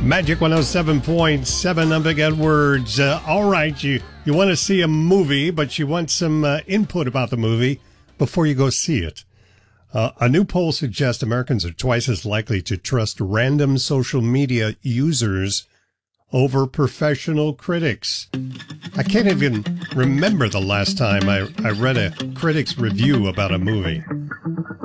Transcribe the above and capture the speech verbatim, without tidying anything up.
Magic one oh seven point seven, I'm Vic Edwards. Uh, all right, you, you want to see a movie, but you want some uh, input about the movie before you go see it. Uh, a new poll suggests Americans are twice as likely to trust random social media users over professional critics. I can't even remember the last time I, I read a critic's review about a movie.